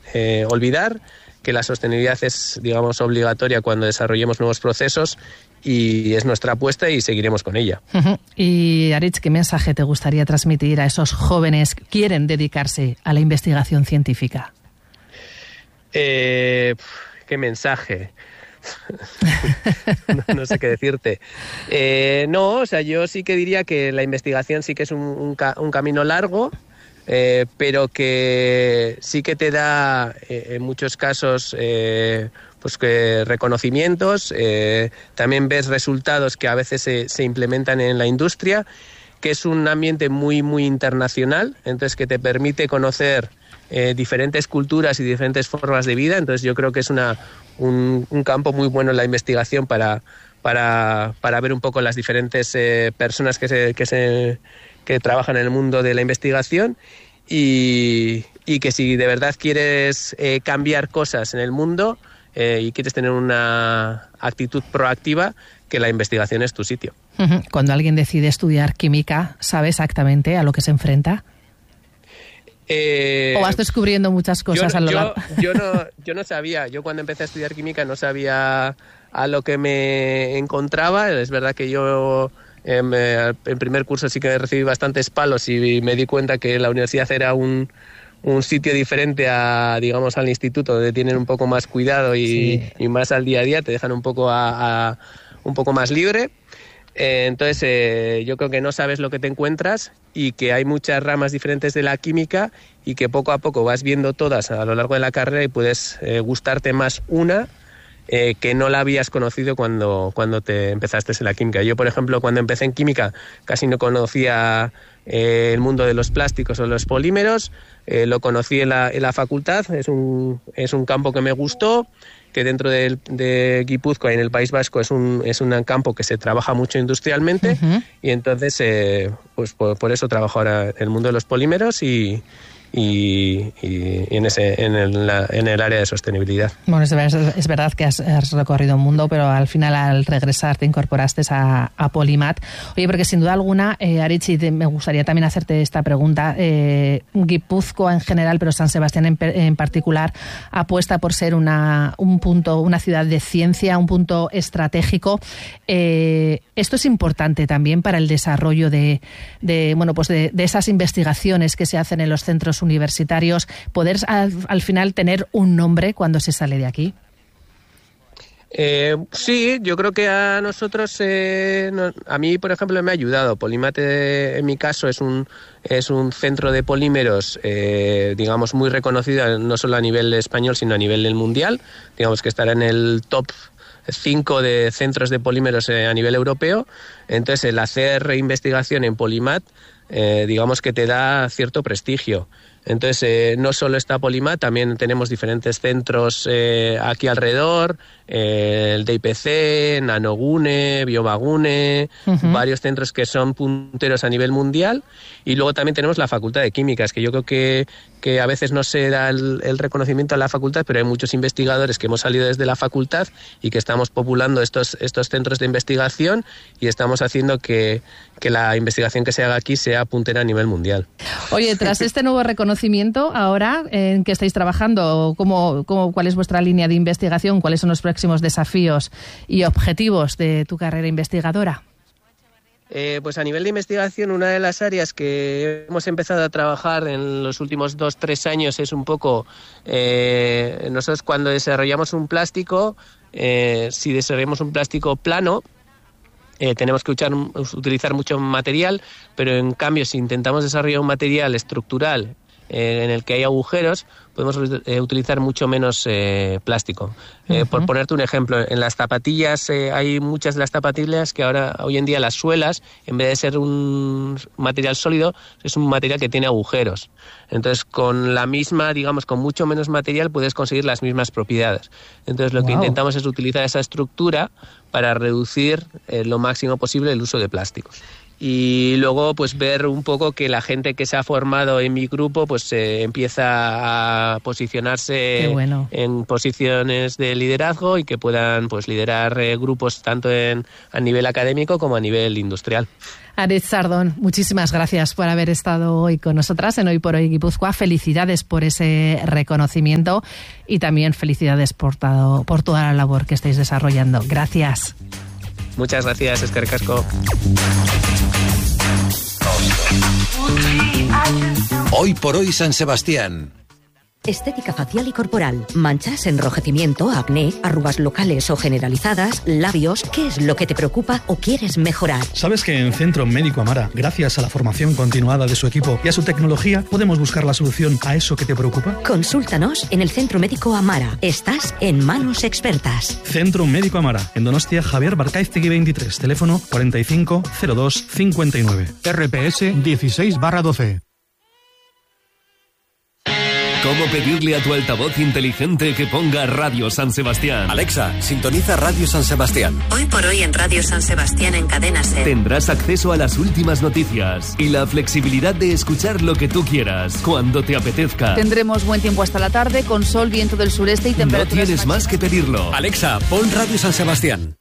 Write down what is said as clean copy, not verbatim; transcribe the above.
olvidar, que la sostenibilidad es, digamos, obligatoria cuando desarrollemos nuevos procesos y es nuestra apuesta y seguiremos con ella. Y Aritz, ¿qué mensaje te gustaría transmitir a esos jóvenes que quieren dedicarse a la investigación científica? ¿Qué mensaje? No sé qué decirte. Yo sí que diría que la investigación sí que es un camino largo, pero que sí que te da en muchos casos reconocimientos, también ves resultados que a veces se implementan en la industria, que es un ambiente muy, muy internacional, entonces que te permite conocer diferentes culturas y diferentes formas de vida. Entonces yo creo que es un campo muy bueno en la investigación para ver un poco las diferentes personas que trabajan en el mundo de la investigación y que si de verdad quieres cambiar cosas en el mundo y quieres tener una actitud proactiva, que la investigación es tu sitio. Cuando alguien decide estudiar química, ¿sabe exactamente a lo que se enfrenta? ¿O vas descubriendo muchas cosas a lo largo? Yo no sabía. Yo cuando empecé a estudiar química no sabía a lo que me encontraba. Es verdad que yo en primer curso sí que recibí bastantes palos y me di cuenta que la universidad era un sitio diferente al instituto, donde tienen un poco más cuidado y más al día a día, te dejan un poco un poco más libre. Entonces yo creo que no sabes lo que te encuentras y que hay muchas ramas diferentes de la química y que poco a poco vas viendo todas a lo largo de la carrera y puedes gustarte más una que no la habías conocido cuando te empezaste en la química. Yo, por ejemplo, cuando empecé en química casi no conocía el mundo de los plásticos o los polímeros, lo conocí en la facultad, es un campo que me gustó, que dentro de Guipúzcoa y en el País Vasco es un campo que se trabaja mucho industrialmente, y entonces pues por eso trabajo ahora en el mundo de los polímeros y en el área de sostenibilidad. Bueno, es verdad que has recorrido un mundo, pero al final al regresar te incorporaste a Polymat. Oye, porque sin duda alguna, Aritz, me gustaría también hacerte esta pregunta. Guipúzcoa en general, pero San Sebastián en particular, apuesta por ser una ciudad de ciencia, un punto estratégico. Esto es importante también para el desarrollo de esas investigaciones que se hacen en los centros universitarios, poder al final tener un nombre cuando se sale de aquí. Sí, yo creo que a nosotros, a mí, por ejemplo, me ha ayudado. Polymat, en mi caso, es un centro de polímeros, digamos, muy reconocido, no solo a nivel español, sino a nivel del mundial. Digamos que estará en el top 5 de centros de polímeros a nivel europeo. Entonces, el hacer investigación en Polymat, digamos que te da cierto prestigio. Entonces, no solo está Polymat, también tenemos diferentes centros aquí alrededor, el DIPC, Nanogune, Biomagune, varios centros que son punteros a nivel mundial. Y luego también tenemos la Facultad de Químicas, que yo creo que a veces no se da el reconocimiento a la facultad, pero hay muchos investigadores que hemos salido desde la facultad y que estamos populando estos centros de investigación y estamos haciendo que la investigación que se haga aquí sea puntera a nivel mundial. Oye, tras este nuevo reconocimiento, ahora, ¿en qué estáis trabajando? ¿Cuál es vuestra línea de investigación? ¿Cuáles son los próximos desafíos y objetivos de tu carrera investigadora? Pues a nivel de investigación, una de las áreas que hemos empezado a trabajar en los últimos 2-3 años es un poco, nosotros cuando desarrollamos un plástico, si desarrollamos un plástico plano, tenemos que utilizar mucho material, pero en cambio si intentamos desarrollar un material estructural en el que hay agujeros, podemos utilizar mucho menos plástico. Por ponerte un ejemplo, en las zapatillas hay muchas de las zapatillas que hoy en día las suelas, en vez de ser un material sólido, es un material que tiene agujeros. Entonces, con mucho menos material puedes conseguir las mismas propiedades. Entonces, lo que intentamos es utilizar esa estructura para reducir lo máximo posible el uso de plásticos. y luego pues ver un poco que la gente que se ha formado en mi grupo pues empieza a posicionarse en posiciones de liderazgo y que puedan pues liderar grupos tanto a nivel académico como a nivel industrial. Aritz Sardón, muchísimas gracias por haber estado hoy con nosotras en Hoy por Hoy Guipúzcoa. Felicidades por ese reconocimiento y también felicidades por toda la labor que estáis desarrollando. Gracias. Muchas gracias, eskerrik asko. Hoy por Hoy San Sebastián. Estética facial y corporal, manchas, enrojecimiento, acné, arrugas locales o generalizadas, labios. ¿Qué es lo que te preocupa o quieres mejorar? ¿Sabes que en Centro Médico Amara, gracias a la formación continuada de su equipo y a su tecnología, podemos buscar la solución a eso que te preocupa? Consúltanos en el Centro Médico Amara. Estás en manos expertas. Centro Médico Amara, en Donostia, Javier Barcaiztegui 23, teléfono 45 02 59. RPS 16/12. ¿Cómo pedirle a tu altavoz inteligente que ponga Radio San Sebastián? Alexa, sintoniza Radio San Sebastián. Hoy por Hoy en Radio San Sebastián en Cadena SER. Tendrás acceso a las últimas noticias y la flexibilidad de escuchar lo que tú quieras, cuando te apetezca. Tendremos buen tiempo hasta la tarde, con sol, viento del sureste y temperaturas... No tienes más que pedirlo. Alexa, pon Radio San Sebastián.